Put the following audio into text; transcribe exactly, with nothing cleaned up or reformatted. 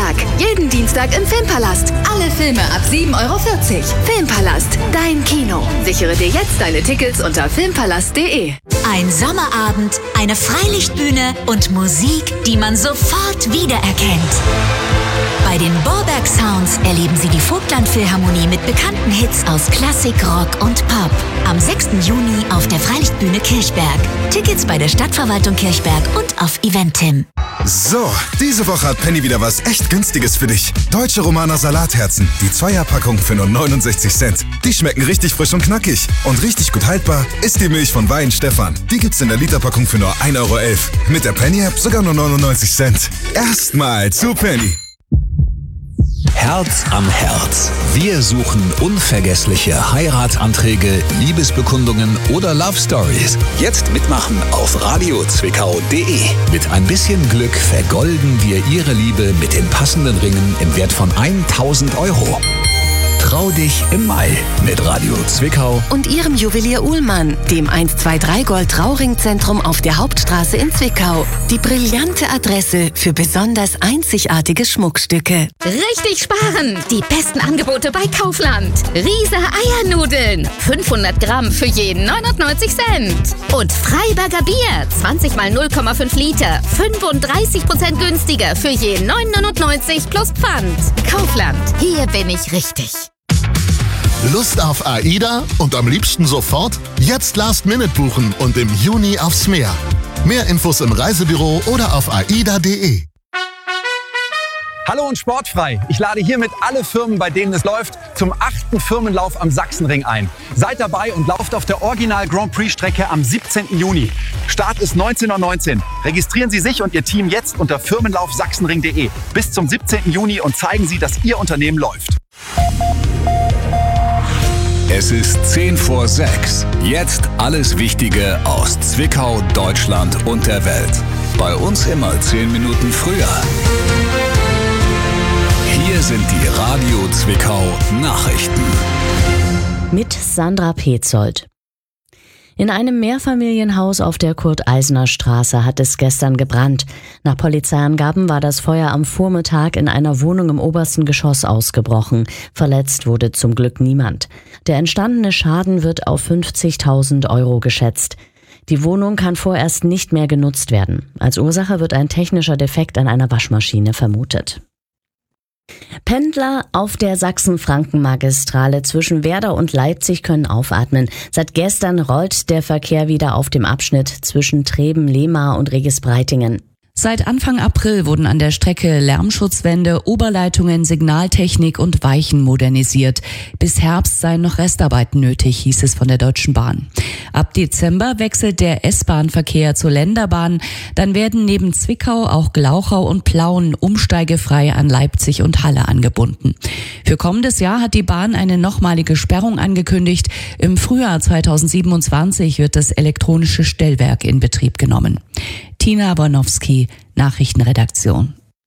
Dienstag. Jeden Dienstag im Filmpalast. Alle Filme ab sieben Euro vierzig. Filmpalast, dein Kino. Sichere dir jetzt deine Tickets unter filmpalast punkt de. Ein Sommerabend, eine Freilichtbühne und Musik, die man sofort wiedererkennt. Bei den Borberg Sounds erleben Sie die Vogtland-Philharmonie mit bekannten Hits aus Klassik, Rock und Pop. Am sechsten Juni auf der Freilichtbühne Kirchberg. Tickets bei der Stadtverwaltung Kirchberg und auf Eventim. So, diese Woche hat Penny wieder was echt Günstiges für dich. Deutsche Romaner Salatherzen, die Zweierpackung für nur neunundsechzig Cent. Die schmecken richtig frisch und knackig. Und richtig gut haltbar ist die Milch von Wein Stefan. Die gibt's in der Literpackung für nur ein Euro elf. Mit der Penny-App sogar nur neunundneunzig Cent. Erstmal zu Penny. Herz am Herz. Wir suchen unvergessliche Heiratsanträge, Liebesbekundungen oder Love Stories. Jetzt mitmachen auf radio zwickau punkt de. Mit ein bisschen Glück vergolden wir Ihre Liebe mit den passenden Ringen im Wert von tausend Euro. Trau dich im Mai mit Radio Zwickau Und Ihrem Juwelier Uhlmann, dem eins zwei drei Gold Trauringzentrum auf der Hauptstraße in Zwickau. Die brillante Adresse für besonders einzigartige Schmuckstücke. Richtig sparen! Die besten Angebote bei Kaufland. Riese Eiernudeln. fünfhundert Gramm für jeden neunundneunzig Cent. Und Freiberger Bier. zwanzig mal null Komma fünf Liter. fünfunddreißig Prozent günstiger für jeden neun neunundneunzig plus Pfand. Kaufland. Hier bin ich richtig. Lust auf AIDA und am liebsten sofort? Jetzt Last-Minute buchen und im Juni aufs Meer. Mehr Infos im Reisebüro oder auf aida punkt de. Hallo und sportfrei. Ich lade hiermit alle Firmen, bei denen es läuft, zum achten Firmenlauf am Sachsenring ein. Seid dabei und lauft auf der Original Grand Prix Strecke am siebzehnten Juni. Start ist neunzehn Uhr neunzehn. Registrieren Sie sich und Ihr Team jetzt unter firmenlauf sachsenring punkt de bis zum siebzehnten Juni und zeigen Sie, dass Ihr Unternehmen läuft. Es ist zehn vor sechs. Jetzt alles Wichtige aus Zwickau, Deutschland und der Welt. Bei uns immer zehn Minuten früher. Hier sind die Radio Zwickau Nachrichten. Mit Sandra Petzold. In einem Mehrfamilienhaus auf der Kurt-Eisner-Straße hat es gestern gebrannt. Nach Polizeiangaben war das Feuer am Vormittag in einer Wohnung im obersten Geschoss ausgebrochen. Verletzt wurde zum Glück niemand. Der entstandene Schaden wird auf fünfzigtausend Euro geschätzt. Die Wohnung kann vorerst nicht mehr genutzt werden. Als Ursache wird ein technischer Defekt an einer Waschmaschine vermutet. Pendler auf der Sachsen-Franken-Magistrale zwischen Werder und Leipzig können aufatmen. Seit gestern rollt der Verkehr wieder auf dem Abschnitt zwischen Treben, Lehmar und Regis-Breitingen. Seit Anfang April wurden an der Strecke Lärmschutzwände, Oberleitungen, Signaltechnik und Weichen modernisiert. Bis Herbst seien noch Restarbeiten nötig, hieß es von der Deutschen Bahn. Ab Dezember wechselt der S-Bahn-Verkehr zur Länderbahn. Dann werden neben Zwickau auch Glauchau und Plauen umsteigefrei an Leipzig und Halle angebunden. Für kommendes Jahr hat die Bahn eine nochmalige Sperrung angekündigt. Im Frühjahr zweitausendsiebenundzwanzig wird das elektronische Stellwerk in Betrieb genommen. Tina Bornowski, Nachrichtenredaktion.